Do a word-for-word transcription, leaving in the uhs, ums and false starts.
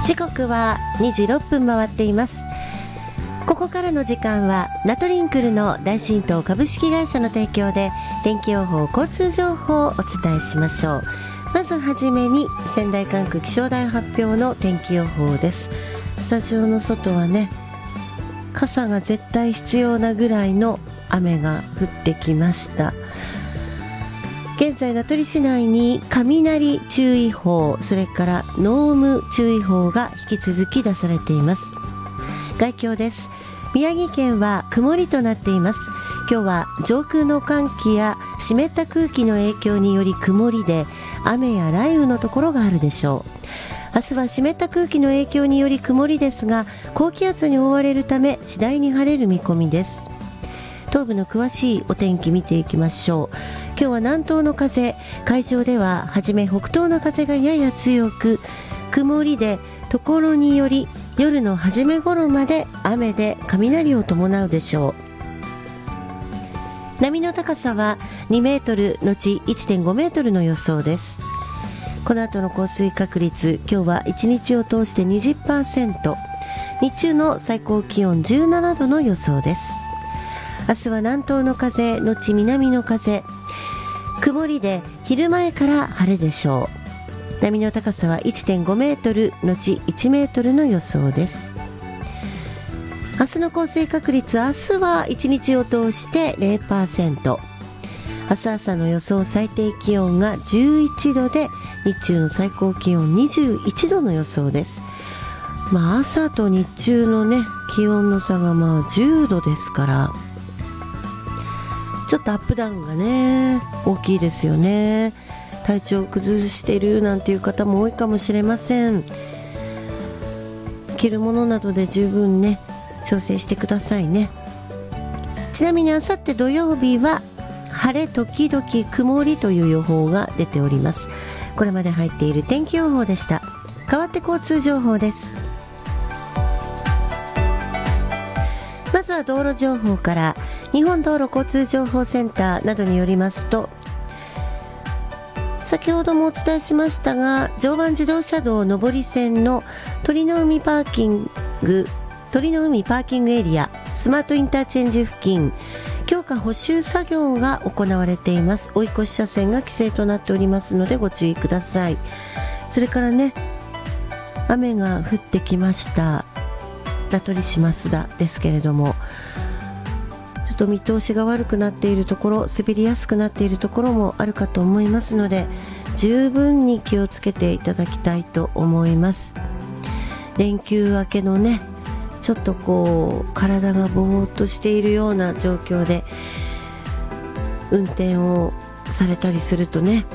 時刻はにじろっぷん回っています。ここからの時間はナトリンクルの大新東株式会社の提供で天気予報、交通情報をお伝えしましょう。まずはじめに仙台管区気象台発表の天気予報です。スタジオの外はね、傘が絶対必要なぐらいの雨が降ってきました。現在名取市内に雷注意報、それから濃霧注意報が引き続き出されています。概況です。宮城県は曇りとなっています。今日は上空の寒気や湿った空気の影響により曇りで、雨や雷雨のところがあるでしょう。明日は湿った空気の影響により曇りですが、高気圧に覆われるため次第に晴れる見込みです。東部の詳しいお天気見ていきましょう。今日は南東の風、海上でははじめ北東の風がやや強く、曇りでところにより夜の初め頃まで雨で雷を伴うでしょう。波の高さはにメートルのち いってんごメートルの予想です。この後の降水確率、今日はいちにちを通して にじゅっパーセント、 日中の最高気温じゅうななどの予想です。明日は南東の風のち南の風、曇りで昼前から晴れでしょう。波の高さは いってんごメートルのちいちメートルの予想です。明日の降水確率、明日はいちにちを通して ゼロパーセント、 明日朝の予想最低気温がじゅういちどで、日中の最高気温にじゅういちどの予想です。まあ朝と日中のね気温の差がまあじゅうどですから、ちょっとアップダウンがね大きいですよね。体調を崩しているなんていう方も多いかもしれません。着るものなどで十分ね調整してくださいね。ちなみにあさって土曜日は晴れ時々曇りという予報が出ております。これまで入っている天気予報でした。代わって交通情報です。まずは道路情報から。日本道路交通情報センターなどによりますと、先ほどもお伝えしましたが、常磐自動車道上り線の鳥の海パーキング鳥の海パーキングエリアスマートインターチェンジ付近、強化補修作業が行われています。追い越し車線が規制となっておりますのでご注意ください。それからね、雨が降ってきました名取市増田ですけれども、ちょっと見通しが悪くなっているところ、滑りやすくなっているところもあるかと思いますので、十分に気をつけていただきたいと思います。連休明けのね、ちょっとこう体がぼーっとしているような状況で運転をされたりするとね、